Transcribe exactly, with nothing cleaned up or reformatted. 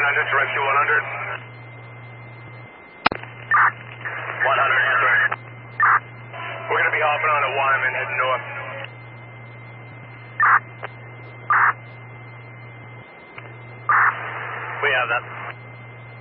hundred to rescue one hundred. one hundred answer. We're going to be hopping on at Wyman heading north. We have that.